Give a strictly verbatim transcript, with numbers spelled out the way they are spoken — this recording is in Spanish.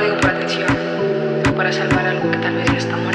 digo por atención, o para salvar algo que tal vez ya está muerto.